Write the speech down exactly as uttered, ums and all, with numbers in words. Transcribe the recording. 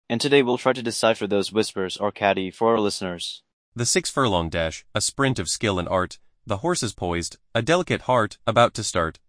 and today we'll try to decipher those whispers or caddy for our listeners. The six-furlong dash, a sprint of skill and art, the horse is poised, a delicate heart, about to start.